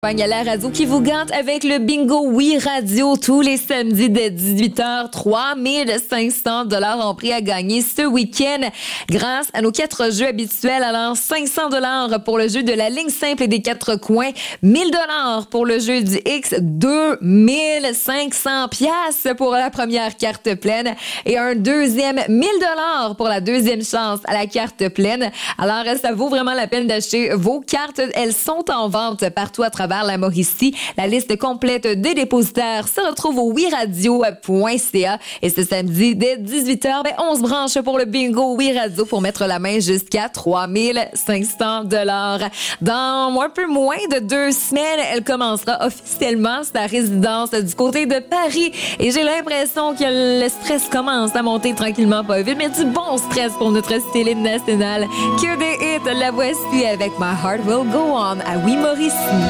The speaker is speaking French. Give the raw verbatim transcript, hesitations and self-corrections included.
À la radio qui vous gâte avec le bingo Oui Radio tous les samedis dès dix-huit heures. trois mille cinq cents dollars en prix à gagner ce week-end grâce à nos quatre jeux habituels. Alors, cinq cents dollars pour le jeu de la ligne simple et des quatre coins, mille dollars pour le jeu du X, deux mille cinq cents piastres pour la première carte pleine et un deuxième mille dollars pour la deuxième chance à la carte pleine. Alors, ça vaut vraiment la peine d'acheter vos cartes. Elles sont en vente partout à travers la Mauricie. La liste complète des dépositaires se retrouve au oui radio point c a et ce samedi dès dix-huit heures, ben, on se branche pour le bingo Oui Radio pour mettre la main jusqu'à trois mille cinq cents dollars. Dans un peu moins de deux semaines, elle commencera officiellement sa résidence du côté de Paris et j'ai l'impression que le stress commence à monter tranquillement, pas vite, mais du bon stress pour notre Céline nationale. Que des hits, la voici avec My Heart Will Go On à Oui Mauricie.